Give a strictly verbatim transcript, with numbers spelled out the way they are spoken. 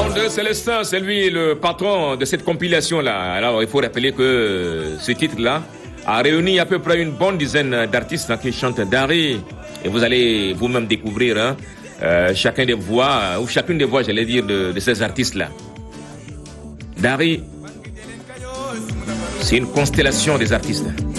de Célestin, c'est lui le patron de cette compilation-là. Alors, il faut rappeler que ce titre-là a réuni à peu près une bonne dizaine d'artistes hein, qui chantent Dari. Et vous allez vous-même découvrir hein, euh, chacun des voix, ou chacune des voix, j'allais dire, de, de ces artistes-là. Dari, c'est une constellation des artistes.